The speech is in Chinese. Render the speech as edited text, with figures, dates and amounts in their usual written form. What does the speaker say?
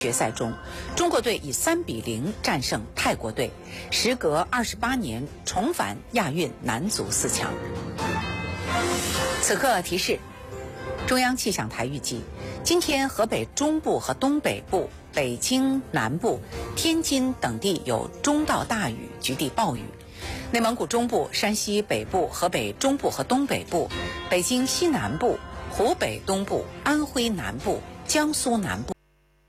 决赛中，中国队以3-0战胜泰国队，时隔28年重返亚运男足4强。此刻提示：中央气象台预计，今天河北中部和东北部、北京南部、天津等地有中到大雨，局地暴雨；内蒙古中部、山西北部、河北中部和东北部、北京西南部、湖北东部、安徽南部、江苏南部。